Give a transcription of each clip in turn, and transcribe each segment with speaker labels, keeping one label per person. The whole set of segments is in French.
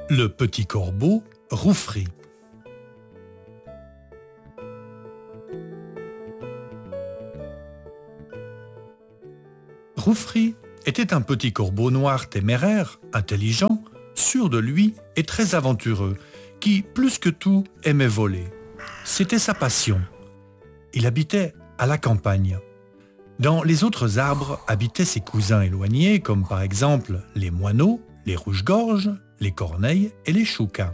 Speaker 1: Le petit corbeau Roufri. Roufri était un petit corbeau noir téméraire, intelligent, sûr de lui et très aventureux, qui, plus que tout, aimait voler. C'était sa passion. Il habitait à la campagne. Dans les autres arbres habitaient ses cousins éloignés, comme par exemple les moineaux, les rouges-gorges, les corneilles et les choucas.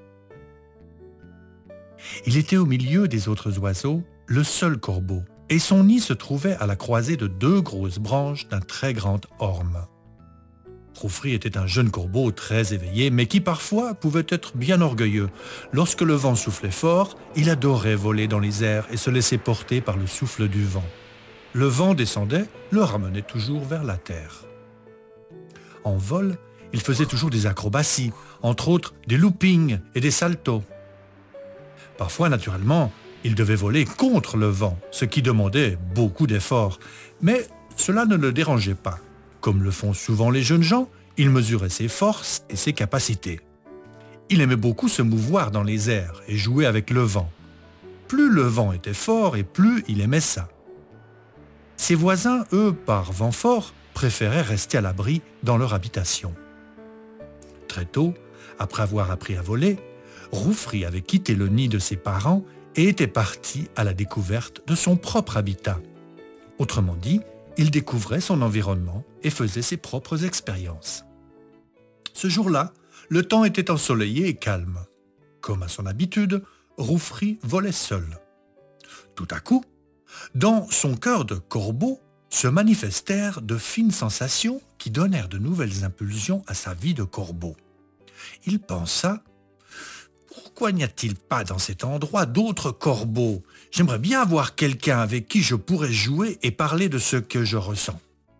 Speaker 1: Il était au milieu des autres oiseaux, le seul corbeau, et son nid se trouvait à la croisée de deux grosses branches d'un très grand orme. Roufri était un jeune corbeau très éveillé, mais qui parfois pouvait être bien orgueilleux. Lorsque le vent soufflait fort, il adorait voler dans les airs et se laisser porter par le souffle du vent. Le vent descendait, le ramenait toujours vers la terre. En vol, il faisait toujours des acrobaties, entre autres des loopings et des saltos. Parfois, naturellement, il devait voler contre le vent, ce qui demandait beaucoup d'efforts. Mais cela ne le dérangeait pas. Comme le font souvent les jeunes gens, il mesurait ses forces et ses capacités. Il aimait beaucoup se mouvoir dans les airs et jouer avec le vent. Plus le vent était fort et plus il aimait ça. Ses voisins, eux, par vent fort, préféraient rester à l'abri dans leur habitation. Très tôt, après avoir appris à voler, Roufri avait quitté le nid de ses parents et était parti à la découverte de son propre habitat. Autrement dit, il découvrait son environnement et faisait ses propres expériences. Ce jour-là, le temps était ensoleillé et calme. Comme à son habitude, Roufri volait seul. Tout à coup, dans son cœur de corbeau se manifestèrent de fines sensations qui donnèrent de nouvelles impulsions à sa vie de corbeau. Il pensa: pourquoi n'y a-t-il pas dans cet endroit d'autres corbeaux? J'aimerais bien avoir quelqu'un avec qui je pourrais jouer et parler de ce que je ressens.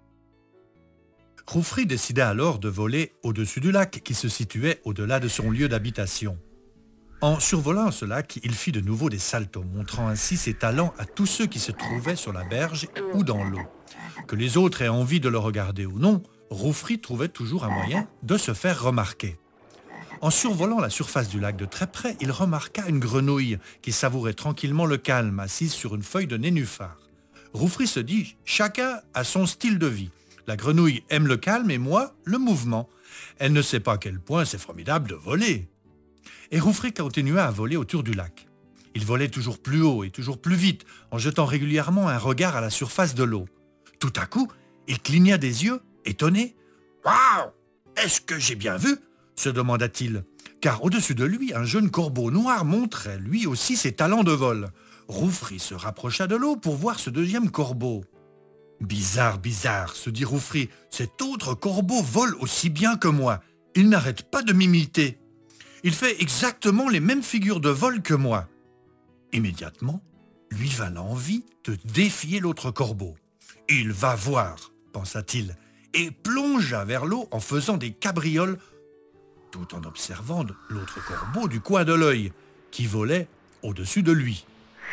Speaker 1: Roufri décida alors de voler au-dessus du lac qui se situait au-delà de son lieu d'habitation. En survolant ce lac, il fit de nouveau des saltos, montrant ainsi ses talents à tous ceux qui se trouvaient sur la berge ou dans l'eau. Que les autres aient envie de le regarder ou non, Roufri trouvait toujours un moyen de se faire remarquer. En survolant la surface du lac de très près, il remarqua une grenouille qui savourait tranquillement le calme, assise sur une feuille de nénuphar. Roufri se dit: chacun a son style de vie. La grenouille aime le calme et moi, le mouvement. Elle ne sait pas à quel point c'est formidable de voler. Et Roufri continua à voler autour du lac. Il volait toujours plus haut et toujours plus vite, en jetant régulièrement un regard à la surface de l'eau. Tout à coup, il cligna des yeux, étonné. « Waouh! Est-ce que j'ai bien vu ?» se demanda-t-il, car au-dessus de lui, un jeune corbeau noir montrait lui aussi ses talents de vol. Roufri se rapprocha de l'eau pour voir ce deuxième corbeau. « Bizarre, bizarre, se dit Roufri, cet autre corbeau vole aussi bien que moi. Il n'arrête pas de m'imiter. Il fait exactement les mêmes figures de vol que moi. » Immédiatement, lui vint l'envie de défier l'autre corbeau. « Il va voir, pensa-t-il, et plongea vers l'eau en faisant des cabrioles, tout en observant l'autre corbeau du coin de l'œil, qui volait au-dessus de lui.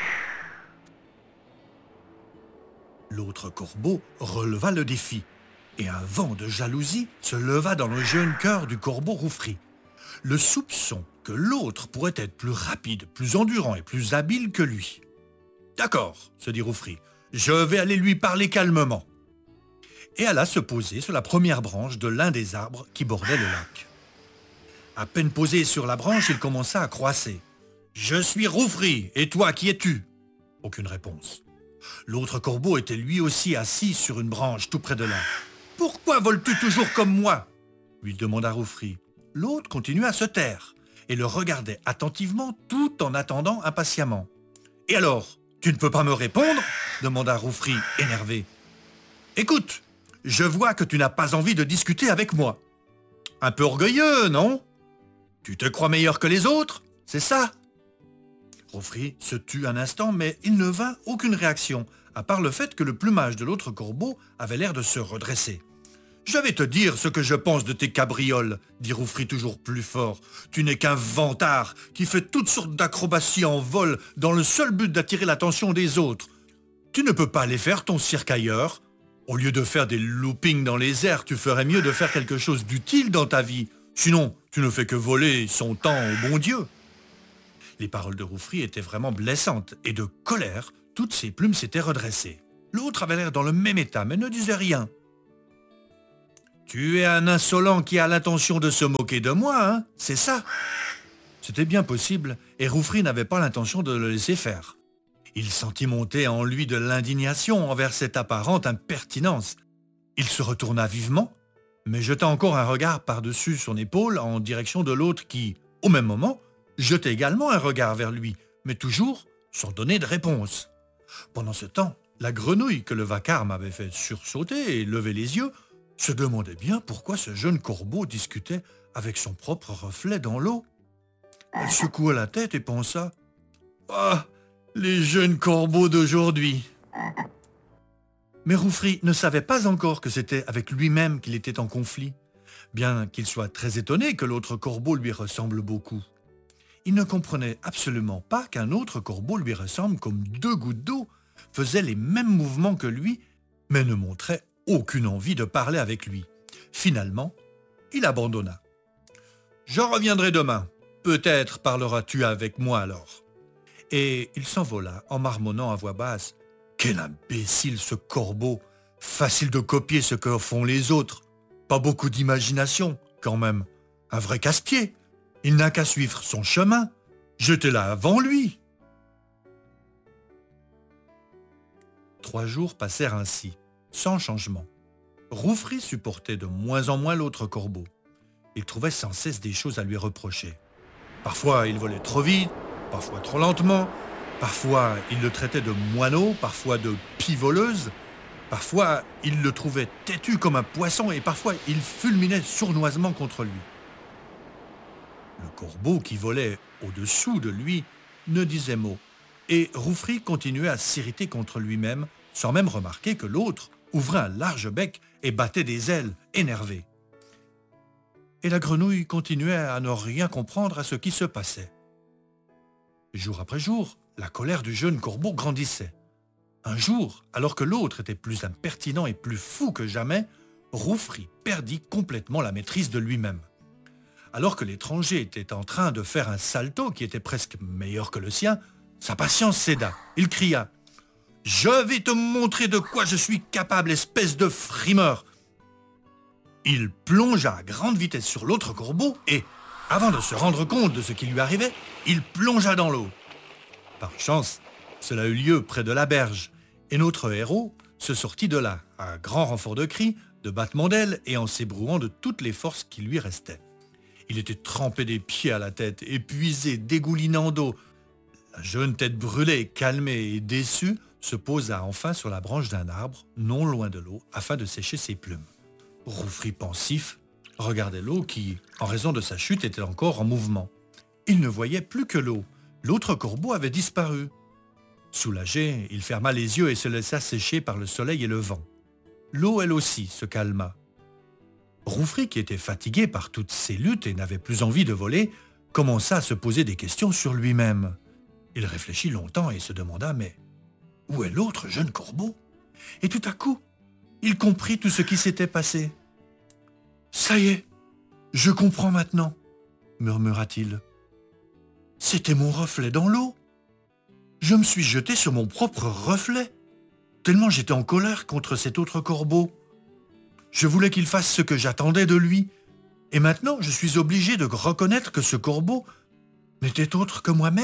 Speaker 1: L'autre corbeau releva le défi, et un vent de jalousie se leva dans le jeune cœur du corbeau Roufri. Le soupçon que l'autre pourrait être plus rapide, plus endurant et plus habile que lui. « D'accord, se dit Roufri, je vais aller lui parler calmement. » Et alla se poser sur la première branche de l'un des arbres qui bordaient le lac. À peine posé sur la branche, il commença à croasser. « Je suis Roufri, et toi, qui es-tu » Aucune réponse. L'autre corbeau était lui aussi assis sur une branche tout près de là. « Pourquoi voles-tu toujours comme moi » lui demanda Roufri. L'autre continua à se taire et le regardait attentivement tout en attendant impatiemment. « Et alors, tu ne peux pas me répondre » demanda Roufri, énervé. « Écoute, je vois que tu n'as pas envie de discuter avec moi. Un peu orgueilleux, non ? Tu te crois meilleur que les autres, c'est ça ?» Roufri se tut un instant, mais il ne vint aucune réaction, à part le fait que le plumage de l'autre corbeau avait l'air de se redresser. « Je vais te dire ce que je pense de tes cabrioles, » dit Roufri toujours plus fort. « Tu n'es qu'un vantard qui fait toutes sortes d'acrobaties en vol dans le seul but d'attirer l'attention des autres. Tu ne peux pas aller faire ton cirque ailleurs. Au lieu de faire des loopings dans les airs, tu ferais mieux de faire quelque chose d'utile dans ta vie. Sinon, tu Tu ne fais que voler son temps au bon Dieu. » Les paroles de Roufri étaient vraiment blessantes, et de colère, toutes ses plumes s'étaient redressées. L'autre avait l'air dans le même état, mais ne disait rien. « Tu es un insolent qui a l'intention de se moquer de moi, hein, c'est ça ?» C'était bien possible, et Roufri n'avait pas l'intention de le laisser faire. Il sentit monter en lui de l'indignation envers cette apparente impertinence. Il se retourna vivement, mais jeta encore un regard par-dessus son épaule en direction de l'autre qui, au même moment, jetait également un regard vers lui, mais toujours sans donner de réponse. Pendant ce temps, la grenouille que le vacarme avait fait sursauter et lever les yeux se demandait bien pourquoi ce jeune corbeau discutait avec son propre reflet dans l'eau. Elle secoua la tête et pensa « Ah, les jeunes corbeaux d'aujourd'hui !» Mais Roufri ne savait pas encore que c'était avec lui-même qu'il était en conflit, bien qu'il soit très étonné que l'autre corbeau lui ressemble beaucoup. Il ne comprenait absolument pas qu'un autre corbeau lui ressemble comme deux gouttes d'eau, faisait les mêmes mouvements que lui, mais ne montrait aucune envie de parler avec lui. Finalement, il abandonna. « Je reviendrai demain. Peut-être parleras-tu avec moi alors. » Et il s'envola en marmonnant à voix basse. « Quel imbécile ce corbeau! Facile de copier ce que font les autres. Pas beaucoup d'imagination, quand même. Un vrai casse-pied. Il n'a qu'à suivre son chemin. J'étais là avant lui. » 3 jours passèrent ainsi, sans changement. Roufri supportait de moins en moins l'autre corbeau. Il trouvait sans cesse des choses à lui reprocher. Parfois, il volait trop vite, parfois trop lentement, parfois il le traitait de moineau, parfois de pie-voleuse, parfois il le trouvait têtu comme un poisson et parfois il fulminait sournoisement contre lui. Le corbeau qui volait au-dessous de lui ne disait mot, et Roufri continuait à s'irriter contre lui-même, sans même remarquer que l'autre ouvrait un large bec et battait des ailes, énervé. Et la grenouille continuait à ne rien comprendre à ce qui se passait. Jour après jour, la colère du jeune corbeau grandissait. Un jour, alors que l'autre était plus impertinent et plus fou que jamais, Roufri perdit complètement la maîtrise de lui-même. Alors que l'étranger était en train de faire un salto qui était presque meilleur que le sien, sa patience céda. Il cria « Je vais te montrer de quoi je suis capable, espèce de frimeur !» Il plongea à grande vitesse sur l'autre corbeau et, avant de se rendre compte de ce qui lui arrivait, il plongea dans l'eau. Par chance, cela eut lieu près de la berge, et notre héros se sortit de là, à grand renfort de cris, de battements d'ailes et en s'ébrouant de toutes les forces qui lui restaient. Il était trempé des pieds à la tête, épuisé, dégoulinant d'eau. La jeune tête brûlée, calmée et déçue, se posa enfin sur la branche d'un arbre, non loin de l'eau, afin de sécher ses plumes. Roufri pensif regardait l'eau qui, en raison de sa chute, était encore en mouvement. Il ne voyait plus que l'eau. L'autre corbeau avait disparu. Soulagé, il ferma les yeux et se laissa sécher par le soleil et le vent. L'eau, elle aussi, se calma. Roufri, qui était fatigué par toutes ces luttes et n'avait plus envie de voler, commença à se poser des questions sur lui-même. Il réfléchit longtemps et se demanda « Mais où est l'autre jeune corbeau ?» Et tout à coup, il comprit tout ce qui s'était passé. « Ça y est, je comprends maintenant, » murmura-t-il. « C'était mon reflet dans l'eau. Je me suis jeté sur mon propre reflet, tellement j'étais en colère contre cet autre corbeau. Je voulais qu'il fasse ce que j'attendais de lui, et maintenant je suis obligé de reconnaître que ce corbeau n'était autre que moi-même. »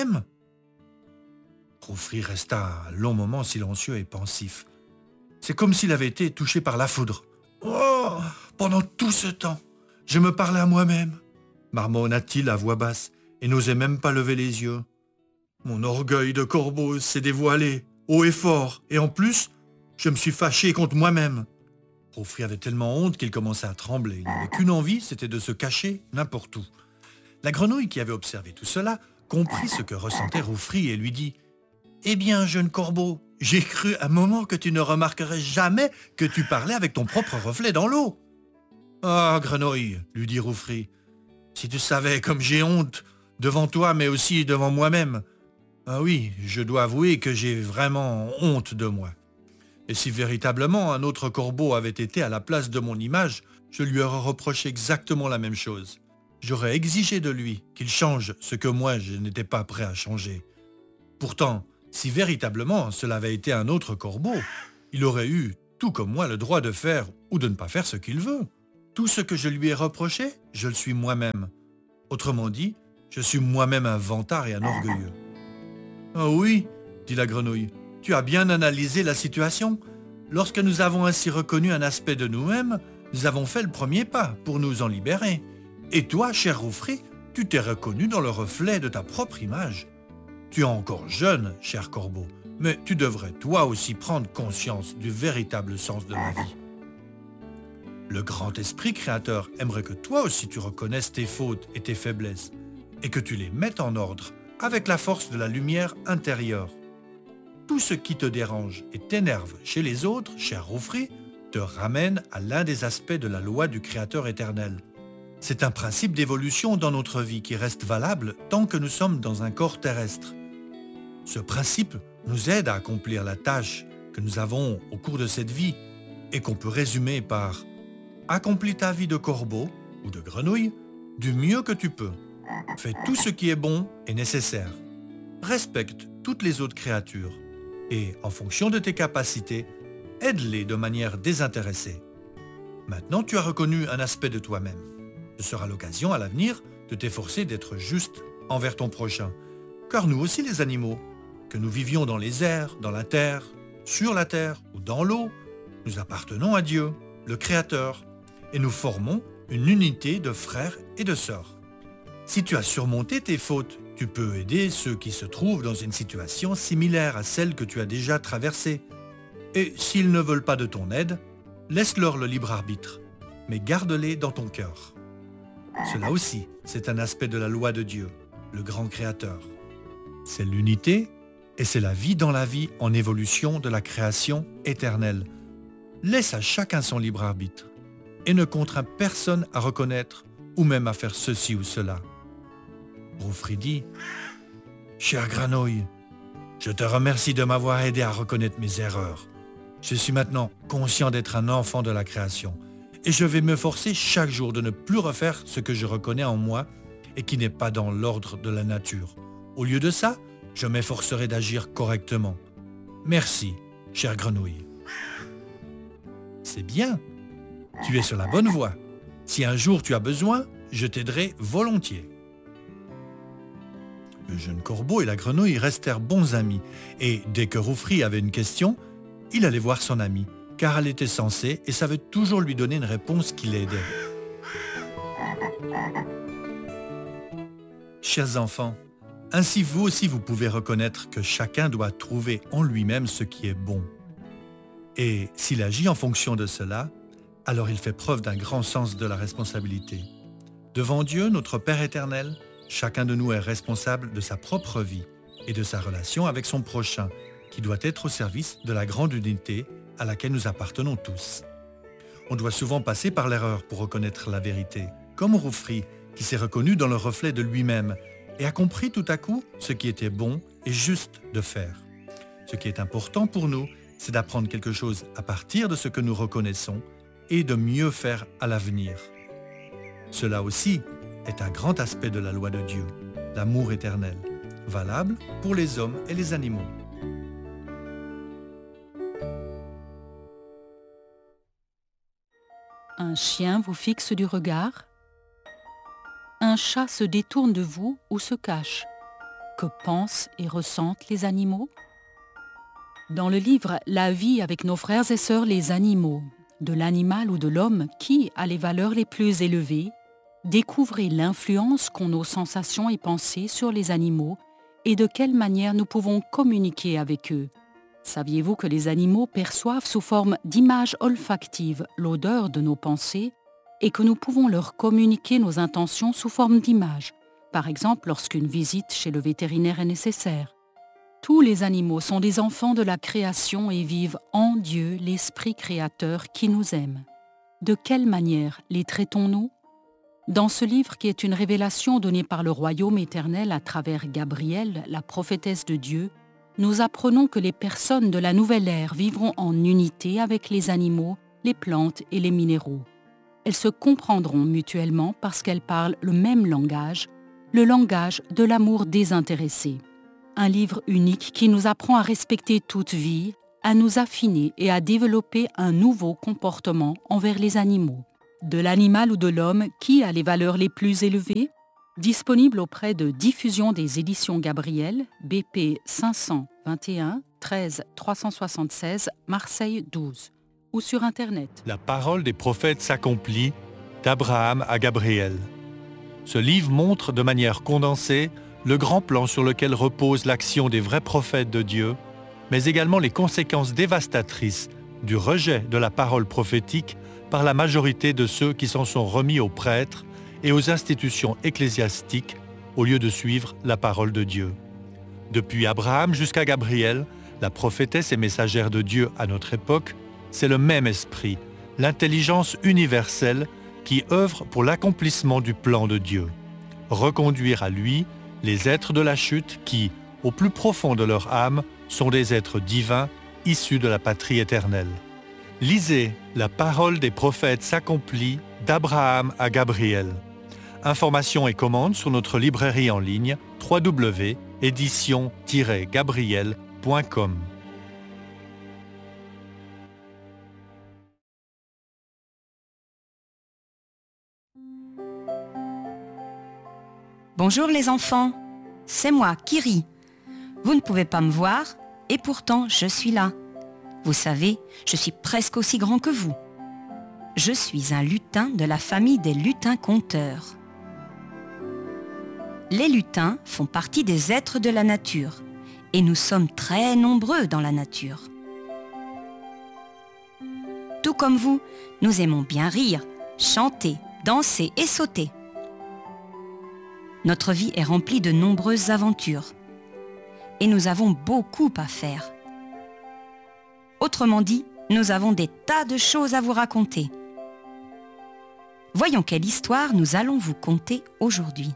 Speaker 1: Roufri resta un long moment silencieux et pensif. C'est comme s'il avait été touché par la foudre. « Oh, pendant tout ce temps, je me parlais à moi-même, » marmonna-t-il à voix basse, et n'osait même pas lever les yeux. « Mon orgueil de corbeau s'est dévoilé, haut et fort, et en plus, je me suis fâché contre moi-même. » Roufri avait tellement honte qu'il commençait à trembler. Il n'avait qu'une envie, c'était de se cacher n'importe où. La grenouille qui avait observé tout cela comprit ce que ressentait Roufri et lui dit « Eh bien, jeune corbeau, j'ai cru un moment que tu ne remarquerais jamais que tu parlais avec ton propre reflet dans l'eau. »« Ah, grenouille, lui dit Roufri, si tu savais comme j'ai honte, devant toi mais aussi devant moi-même. Ah oui, je dois avouer que j'ai vraiment honte de moi. Et si véritablement un autre corbeau avait été à la place de mon image, je lui aurais reproché exactement la même chose. j'aurais exigé de lui qu'il change ce que moi je n'étais pas prêt à changer. Pourtant, si véritablement cela avait été un autre corbeau, il aurait eu, tout comme moi, le droit de faire ou de ne pas faire ce qu'il veut. Tout ce que je lui ai reproché, je le suis moi-même. Autrement dit, je suis moi-même un vantard et un orgueilleux. Ah oui, dit la grenouille, tu as bien analysé la situation. Lorsque nous avons ainsi reconnu un aspect de nous-mêmes, nous avons fait le premier pas pour nous en libérer. Et toi, cher Roufri, tu t'es reconnu dans le reflet de ta propre image. Tu es encore jeune, cher corbeau, mais tu devrais toi aussi prendre conscience du véritable sens de la vie. Le grand esprit créateur aimerait que toi aussi tu reconnaisses tes fautes et tes faiblesses, et que tu les mettes en ordre avec la force de la lumière intérieure. Tout ce qui te dérange et t'énerve chez les autres, cher Roufri, te ramène à l'un des aspects de la loi du Créateur éternel. C'est un principe d'évolution dans notre vie qui reste valable tant que nous sommes dans un corps terrestre. Ce principe nous aide à accomplir la tâche que nous avons au cours de cette vie et qu'on peut résumer par « Accomplis ta vie de corbeau ou de grenouille du mieux que tu peux. Fais tout ce qui est bon et nécessaire. Respecte toutes les autres créatures et, en fonction de tes capacités, aide-les de manière désintéressée. Maintenant, tu as reconnu un aspect de toi-même. Ce sera l'occasion à l'avenir de t'efforcer d'être juste envers ton prochain. Car nous aussi les animaux, que nous vivions dans les airs, dans la terre, sur la terre ou dans l'eau, nous appartenons à Dieu, le Créateur, et nous formons une unité de frères et de sœurs. Si tu as surmonté tes fautes, tu peux aider ceux qui se trouvent dans une situation similaire à celle que tu as déjà traversée. Et s'ils ne veulent pas de ton aide, laisse-leur le libre arbitre, mais garde-les dans ton cœur. Cela aussi, c'est un aspect de la loi de Dieu, le grand Créateur. C'est l'unité et c'est la vie dans la vie en évolution de la création éternelle. Laisse à chacun son libre arbitre et ne contrains personne à reconnaître ou même à faire ceci ou cela. Roufri dit « Cher grenouille, je te remercie de m'avoir aidé à reconnaître mes erreurs. Je suis maintenant conscient d'être un enfant de la création et je vais me forcer chaque jour de ne plus refaire ce que je reconnais en moi et qui n'est pas dans l'ordre de la nature. Au lieu de ça, je m'efforcerai d'agir correctement. Merci, chère grenouille. » C'est bien, tu es sur la bonne voie. Si un jour tu as besoin, je t'aiderai volontiers. Le jeune corbeau et la grenouille restèrent bons amis et dès que Roufri avait une question, il allait voir son amie, car elle était sensée et savait toujours lui donner une réponse qui l'aidait. Chers enfants, ainsi vous aussi vous pouvez reconnaître que chacun doit trouver en lui-même ce qui est bon. Et s'il agit en fonction de cela, alors il fait preuve d'un grand sens de la responsabilité. Devant Dieu, notre Père éternel, chacun de nous est responsable de sa propre vie et de sa relation avec son prochain, qui doit être au service de la grande unité à laquelle nous appartenons tous. On doit souvent passer par l'erreur pour reconnaître la vérité, comme Roufri, qui s'est reconnu dans le reflet de lui-même et a compris tout à coup ce qui était bon et juste de faire. Ce qui est important pour nous, c'est d'apprendre quelque chose à partir de ce que nous reconnaissons et de mieux faire à l'avenir. Cela aussi est un grand aspect de la loi de Dieu, l'amour éternel, valable pour les hommes et les animaux.
Speaker 2: Un chien vous fixe du regard. Un chat se détourne de vous ou se cache. Que pensent et ressentent les animaux? Dans le livre « La vie avec nos frères et sœurs les animaux », de l'animal ou de l'homme qui a les valeurs les plus élevées, découvrez l'influence qu'ont nos sensations et pensées sur les animaux et de quelle manière nous pouvons communiquer avec eux. Saviez-vous que les animaux perçoivent sous forme d'images olfactives l'odeur de nos pensées et que nous pouvons leur communiquer nos intentions sous forme d'images, par exemple lorsqu'une visite chez le vétérinaire est nécessaire? Tous les animaux sont des enfants de la création et vivent en Dieu, l'Esprit créateur qui nous aime. De quelle manière les traitons-nous? Dans ce livre qui est une révélation donnée par le royaume éternel à travers Gabrielle, la prophétesse de Dieu, nous apprenons que les personnes de la nouvelle ère vivront en unité avec les animaux, les plantes et les minéraux. elles se comprendront mutuellement parce qu'elles parlent le même langage, le langage de l'amour désintéressé. Un livre unique qui nous apprend à respecter toute vie, à nous affiner et à développer un nouveau comportement envers les animaux. De l'animal ou de l'homme, qui a les valeurs les plus élevées? Disponible auprès de Diffusion des éditions Gabriel, BP 521 13 376, Marseille 12, ou sur Internet.
Speaker 1: La parole des prophètes s'accomplit, d'Abraham à Gabriel. Ce livre montre de manière condensée le grand plan sur lequel repose l'action des vrais prophètes de Dieu, mais également les conséquences dévastatrices du rejet de la parole prophétique par la majorité de ceux qui s'en sont remis aux prêtres et aux institutions ecclésiastiques au lieu de suivre la parole de Dieu. Depuis Abraham jusqu'à Gabriel, la prophétesse et messagère de Dieu à notre époque, c'est le même esprit, l'intelligence universelle qui œuvre pour l'accomplissement du plan de Dieu. Reconduire à lui les êtres de la chute qui, au plus profond de leur âme, sont des êtres divins issus de la patrie éternelle. Lisez La parole des prophètes s'accomplit d'Abraham à Gabriel. Informations et commandes sur notre librairie en ligne www.édition-gabriel.com.
Speaker 3: Bonjour les enfants, c'est moi, Kiri. Vous ne pouvez pas me voir et pourtant je suis là. Vous savez, je suis presque aussi grand que vous. Je suis un lutin de la famille des lutins-conteurs. Les lutins font partie des êtres de la nature et nous sommes très nombreux dans la nature. Tout comme vous, nous aimons bien rire, chanter, danser et sauter. Notre vie est remplie de nombreuses aventures et nous avons beaucoup à faire. Autrement dit, nous avons des tas de choses à vous raconter. Voyons quelle histoire nous allons vous conter aujourd'hui.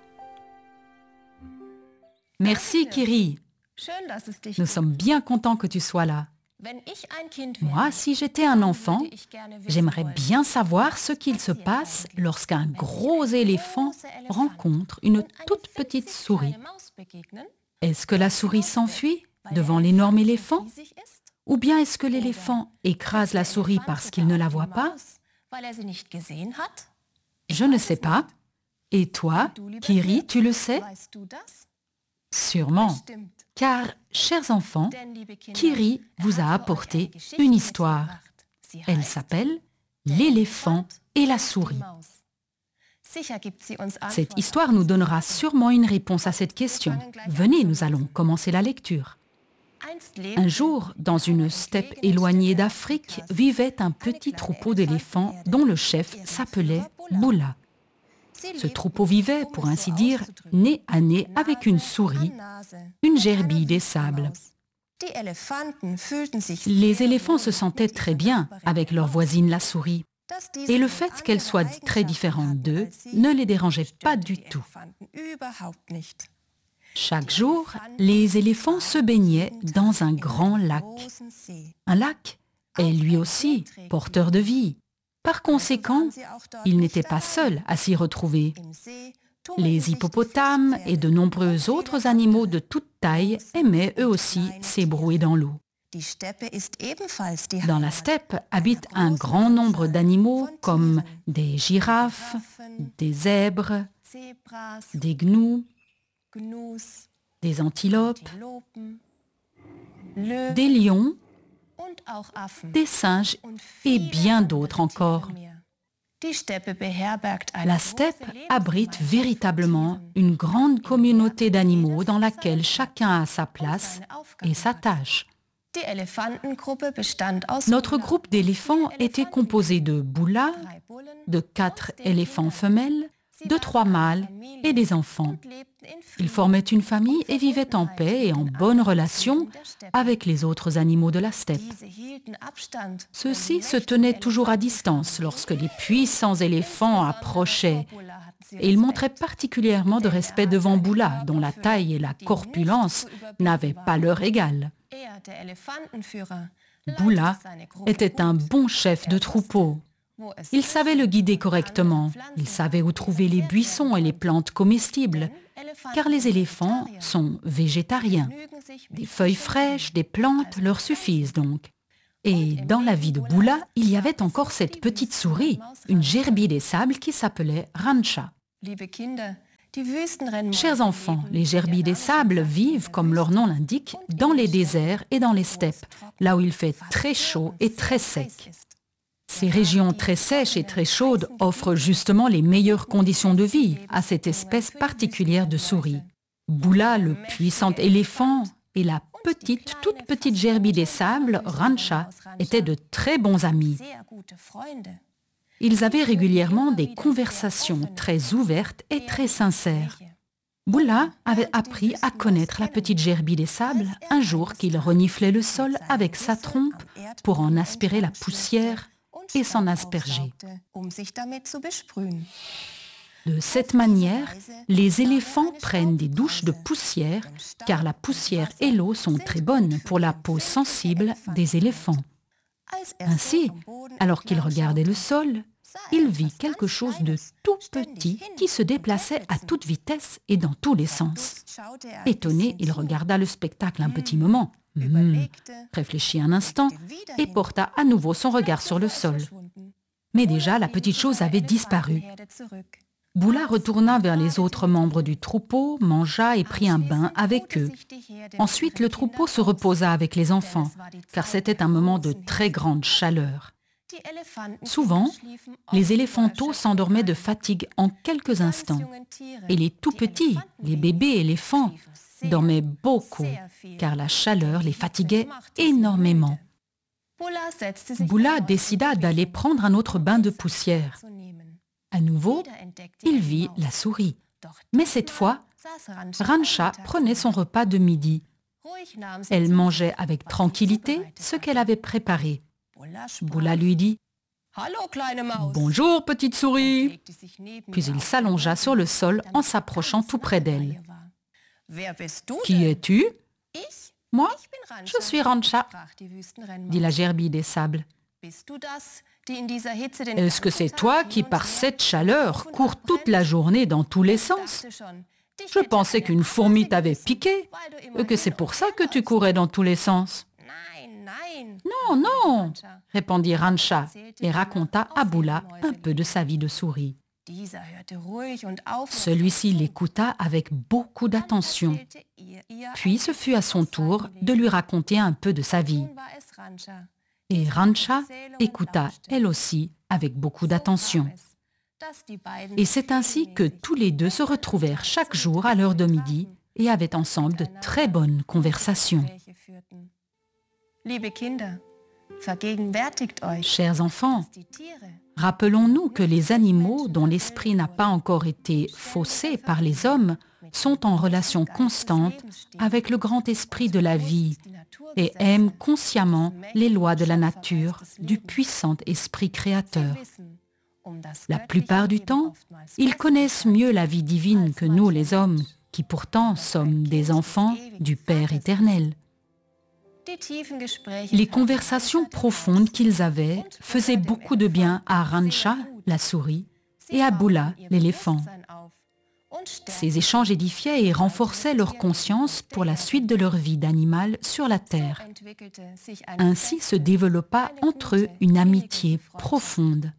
Speaker 2: Merci Kiri. Nous sommes bien contents que tu sois là. Moi, si j'étais un enfant, j'aimerais bien savoir ce qu'il se passe lorsqu'un gros éléphant rencontre une toute petite souris. Est-ce que la souris s'enfuit devant l'énorme éléphant? Ou bien est-ce que l'éléphant écrase la souris parce qu'il ne la voit pas? Je ne sais pas. Et toi, Kiri, tu le sais? Sûrement. Car, chers enfants, Kiri vous a apporté une histoire. Elle s'appelle « L'éléphant et la souris ». Cette histoire nous donnera sûrement une réponse à cette question. Venez, nous allons commencer la lecture. Un jour, dans une steppe éloignée d'Afrique, vivait un petit troupeau d'éléphants dont le chef s'appelait Boula. Ce troupeau vivait, pour ainsi dire, nez à nez avec une souris, une gerbille des sables. Les éléphants se sentaient très bien avec leur voisine la souris, et le fait qu'elle soit très différente d'eux ne les dérangeait pas du tout. Chaque jour, les éléphants se baignaient dans un grand lac. Un lac est lui aussi porteur de vie. Par conséquent, ils n'étaient pas seuls à s'y retrouver. Les hippopotames et de nombreux autres animaux de toute taille aimaient eux aussi s'ébrouer dans l'eau. Dans la steppe habitent un grand nombre d'animaux comme des girafes, des zèbres, des gnous, des antilopes, des lions, des singes et bien d'autres encore. La steppe abrite véritablement une grande communauté d'animaux dans laquelle chacun a sa place et sa tâche. Notre groupe d'éléphants était composé de Boula, de 4 éléphants femelles, de 3 mâles et des enfants. Ils formaient une famille et vivaient en paix et en bonne relation avec les autres animaux de la steppe. Ceux-ci se tenaient toujours à distance lorsque les puissants éléphants approchaient et ils montraient particulièrement de respect devant Boula, dont la taille et la corpulence n'avaient pas leur égal. Boula était un bon chef de troupeau. Il savait le guider correctement. Il savait où trouver les buissons et les plantes comestibles, car les éléphants sont végétariens. Des feuilles fraîches, des plantes leur suffisent donc. Et dans la vie de Bula, il y avait encore cette petite souris, une gerbille des sables qui s'appelait Rancha. Chers enfants, les gerbilles des sables vivent, comme leur nom l'indique, dans les déserts et dans les steppes, là où il fait très chaud et très sec. Ces régions très sèches et très chaudes offrent justement les meilleures conditions de vie à cette espèce particulière de souris. Bula, le puissant éléphant, et la toute petite gerbille des sables, Rancha, étaient de très bons amis. Ils avaient régulièrement des conversations très ouvertes et très sincères. Bula avait appris à connaître la petite gerbille des sables un jour qu'il reniflait le sol avec sa trompe pour en aspirer la poussière et s'en asperger. De cette manière, les éléphants prennent des douches de poussière car la poussière et l'eau sont très bonnes pour la peau sensible des éléphants. Ainsi, alors qu'il regardait le sol, il vit quelque chose de tout petit qui se déplaçait à toute vitesse et dans tous les sens. Étonné, il regarda le spectacle un petit moment, réfléchit un instant et porta à nouveau son regard sur le sol. Mais déjà, la petite chose avait disparu. Bula retourna vers les autres membres du troupeau, mangea et prit un bain avec eux. Ensuite, le troupeau se reposa avec les enfants, car c'était un moment de très grande chaleur. Souvent, les éléphanteaux s'endormaient de fatigue en quelques instants. Et les tout-petits, les bébés éléphants, dormaient beaucoup, car la chaleur les fatiguait énormément. Bula décida d'aller prendre un autre bain de poussière. À nouveau, il vit la souris. Mais cette fois, Rancha prenait son repas de midi. Elle mangeait avec tranquillité ce qu'elle avait préparé. Bula lui dit « Bonjour, petite souris !» Puis il s'allongea sur le sol en s'approchant tout près d'elle. « Qui es-tu ?»« Moi, je suis Rancha, » dit la gerbille des sables. « Est-ce que c'est toi qui, par cette chaleur, cours toute la journée dans tous les sens ? Je pensais qu'une fourmi t'avait piqué, et que c'est pour ça que tu courais dans tous les sens. » « Non, non !» répondit Rancha et raconta à Bula un peu de sa vie de souris. Celui-ci l'écouta avec beaucoup d'attention. Puis ce fut à son tour de lui raconter un peu de sa vie. Et Rancha écouta elle aussi avec beaucoup d'attention. Et c'est ainsi que tous les deux se retrouvèrent chaque jour à l'heure de midi et avaient ensemble de très bonnes conversations. Chers enfants, rappelons-nous que les animaux dont l'esprit n'a pas encore été faussé par les hommes sont en relation constante avec le grand esprit de la vie et aiment consciemment les lois de la nature du puissant esprit créateur. La plupart du temps, ils connaissent mieux la vie divine que nous les hommes, qui pourtant sommes des enfants du Père éternel. Les conversations profondes qu'ils avaient faisaient beaucoup de bien à Rancha, la souris, et à Bula, l'éléphant. Ces échanges édifiaient et renforçaient leur conscience pour la suite de leur vie d'animal sur la terre. Ainsi se développa entre eux une amitié profonde.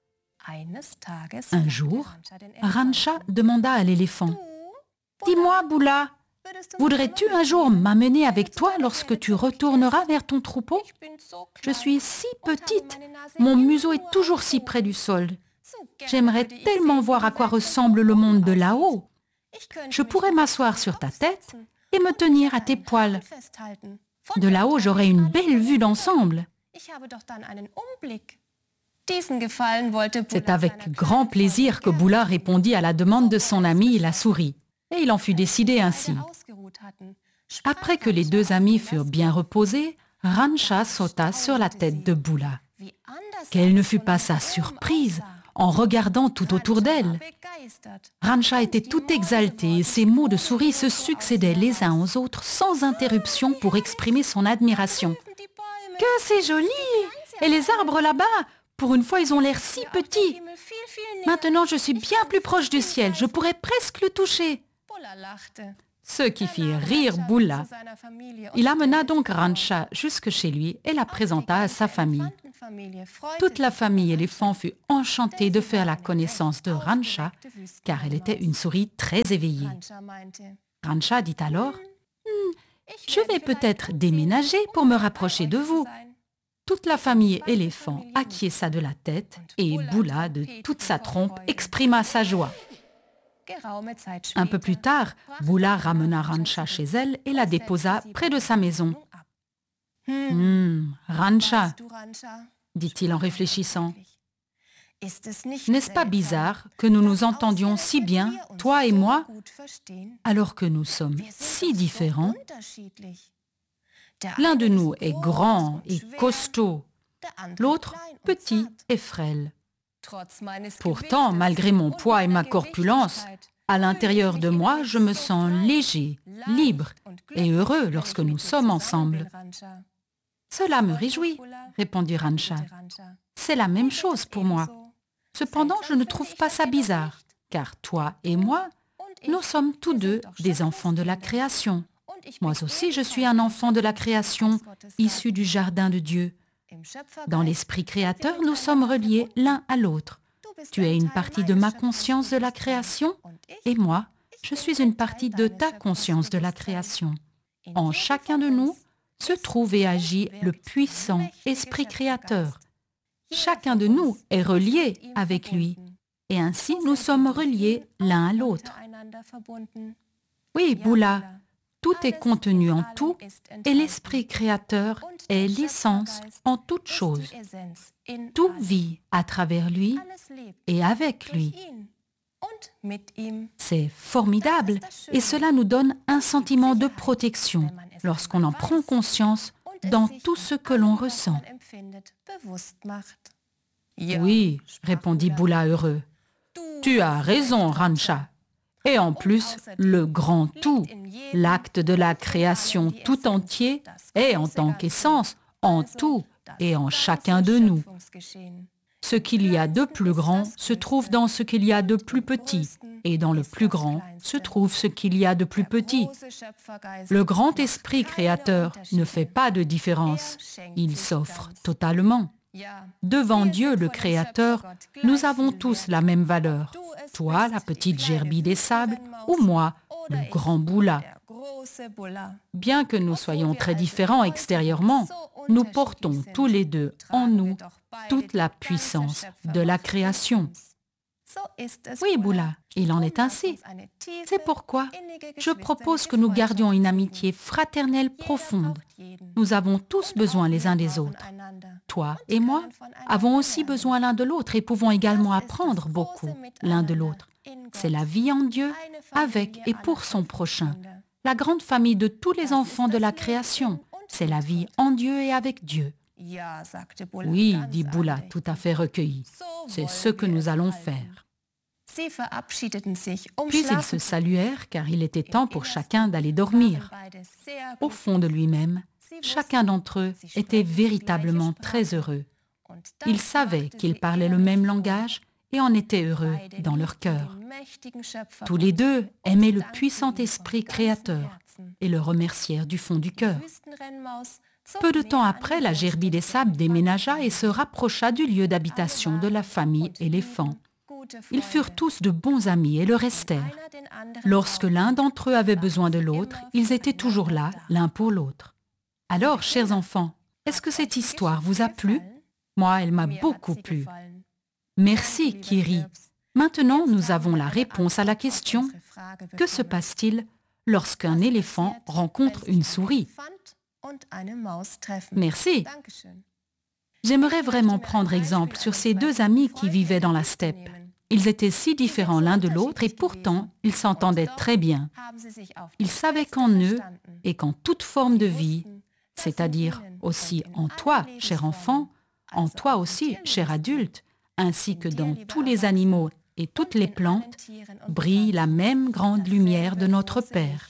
Speaker 2: Un jour, Rancha demanda à l'éléphant « Dis-moi, Bula, voudrais-tu un jour m'amener avec toi lorsque tu retourneras vers ton troupeau ? Je suis si petite, mon museau est toujours si près du sol. J'aimerais tellement voir à quoi ressemble le monde de là-haut. Je pourrais m'asseoir sur ta tête et me tenir à tes poils. De là-haut, j'aurais une belle vue d'ensemble. » C'est avec grand plaisir que Bula répondit à la demande de son ami la souris. Et il en fut décidé ainsi. Après que les deux amis furent bien reposés, Rancha sauta sur la tête de Bula. Quelle ne fut pas sa surprise en regardant tout autour d'elle. Rancha était tout exalté et ses mots de souris se succédaient les uns aux autres sans interruption pour exprimer son admiration. « Que c'est joli! Et les arbres là-bas, Pour une fois, ils ont l'air si petits. Maintenant, je suis bien plus proche du ciel. Je pourrais presque le toucher. » Ce qui fit rire Bula. Il amena donc Rancha jusque chez lui et la présenta à sa famille. Toute la famille éléphant fut enchantée de faire la connaissance de Rancha, car elle était une souris très éveillée. Rancha dit alors « Je vais peut-être déménager pour me rapprocher de vous. » Toute la famille éléphant acquiesça de la tête et Bula, de toute sa trompe, exprima sa joie. Un peu plus tard, Bula ramena Rancha chez elle et la déposa près de sa maison. « Rancha, dit-il en réfléchissant, n'est-ce pas bizarre que nous nous entendions si bien, toi et moi, alors que nous sommes si différents? L'un de nous est grand et costaud, l'autre petit et frêle. Pourtant, malgré mon poids et ma corpulence, à l'intérieur de moi, je me sens léger, libre et heureux lorsque nous sommes ensemble. » « Cela me réjouit, » répondit Rancha. « C'est la même chose pour moi. Cependant, je ne trouve pas ça bizarre, car toi et moi, nous sommes tous deux des enfants de la création. Moi aussi, je suis un enfant de la création, issu du jardin de Dieu. Dans l'esprit créateur, nous sommes reliés l'un à l'autre. Tu es une partie de ma conscience de la création et moi, je suis une partie de ta conscience de la création. En chacun de nous se trouve et agit le puissant esprit créateur. Chacun de nous est relié avec lui et ainsi nous sommes reliés l'un à l'autre. Oui, Bula, tout est contenu en tout et l'esprit créateur est l'essence en toute chose. Tout vit à travers lui et avec lui. C'est formidable et cela nous donne un sentiment de protection lorsqu'on en prend conscience dans tout ce que l'on ressent. Oui, répondit Bula heureux. Tu as raison, Rancha. Et en plus, le grand tout, l'acte de la création tout entier, est en tant qu'essence, en tout et en chacun de nous. Ce qu'il y a de plus grand se trouve dans ce qu'il y a de plus petit, et dans le plus grand se trouve ce qu'il y a de plus petit. Le grand esprit créateur ne fait pas de différence, il s'offre totalement. Devant Dieu le Créateur, nous avons tous la même valeur. Toi, la petite gerbille des sables, ou moi, le grand Bula. Bien que nous soyons très différents extérieurement, nous portons tous les deux en nous toute la puissance de la création. Oui, Bula, il en est ainsi. C'est pourquoi je propose que nous gardions une amitié fraternelle profonde. Nous avons tous besoin les uns des autres. Toi et moi avons aussi besoin l'un de l'autre et pouvons également apprendre beaucoup l'un de l'autre. C'est la vie en Dieu avec et pour son prochain. La grande famille de tous les enfants de la création, c'est la vie en Dieu et avec Dieu. Oui, dit Bula, tout à fait recueilli. C'est ce que nous allons faire. Puis ils se saluèrent car il était temps pour chacun d'aller dormir. Au fond de lui-même, chacun d'entre eux était véritablement très heureux. Ils savaient qu'ils parlaient le même langage et en étaient heureux dans leur cœur. Tous les deux aimaient le puissant esprit créateur et le remercièrent du fond du cœur. Peu de temps après, la gerbille des sables déménagea et se rapprocha du lieu d'habitation de la famille éléphant. Ils furent tous de bons amis et le restèrent. Lorsque l'un d'entre eux avait besoin de l'autre, ils étaient toujours là, l'un pour l'autre. Alors, chers enfants, est-ce que cette histoire vous a plu? Moi, elle m'a beaucoup plu. Merci, Kiri. Maintenant, nous avons la réponse à la question « Que se passe-t-il lorsqu'un éléphant rencontre une souris ?» Merci. J'aimerais vraiment prendre exemple sur ces deux amis qui vivaient dans la steppe. Ils étaient si différents l'un de l'autre et pourtant, ils s'entendaient très bien. Ils savaient qu'en eux et qu'en toute forme de vie, c'est-à-dire aussi en toi, cher enfant, en toi aussi, cher adulte, ainsi que dans tous les animaux et toutes les plantes, brille la même grande lumière de notre Père.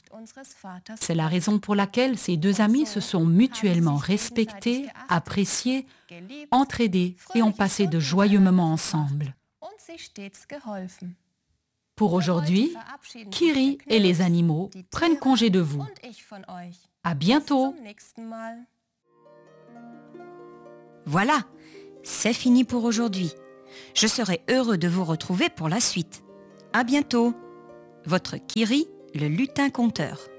Speaker 2: C'est la raison pour laquelle ces deux amis se sont mutuellement respectés, appréciés, entraidés et ont passé de joyeux moments ensemble. Pour aujourd'hui, Kiri et les animaux prennent congé de vous. À bientôt!
Speaker 3: Voilà, c'est fini pour aujourd'hui. Je serai heureux de vous retrouver pour la suite. À bientôt. Votre Kiri, le lutin conteur.